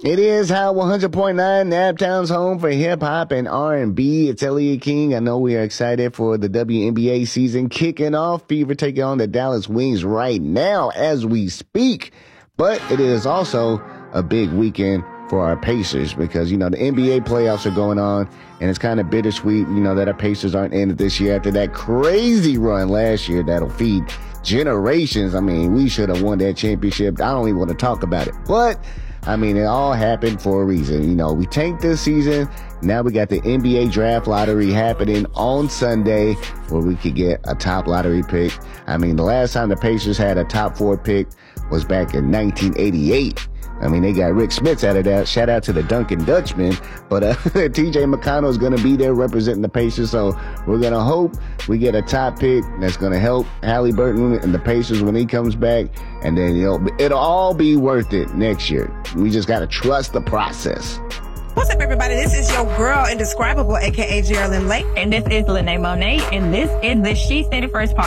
It is Hot 100.9, Naptown's home for hip-hop and R&B. It's Elliot King. I know we are excited for the WNBA season kicking off. Fever taking on the Dallas Wings right now as we speak. But it is also a big weekend for our Pacers because, the NBA playoffs are going on, and it's kind of bittersweet, that our Pacers aren't in it this year after that crazy run last year that'll feed generations. I mean, we should have won that championship. I don't even want to talk about it. But it all happened for a reason. We tanked this season. Now we got the NBA draft lottery happening on Sunday where we could get a top lottery pick. The last time the Pacers had a top 4 pick was back in 1988. They got Rick Smits out of that. Shout out to the Duncan Dutchman. But TJ McConnell is going to be there representing the Pacers. So we're going to hope we get a top pick that's going to help Halliburton and the Pacers when he comes back. And then it'll all be worth it next year. We just got to trust the process. What's up, everybody? This is your girl, Indescribable, a.k.a. Geraldine Lake. And this is Lene Monet. And this is the She Said It First podcast.